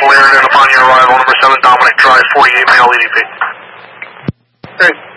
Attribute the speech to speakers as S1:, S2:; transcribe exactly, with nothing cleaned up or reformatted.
S1: Clarendon upon your arrival, number seven Dominic Drive, forty-eight male E D P.
S2: Great.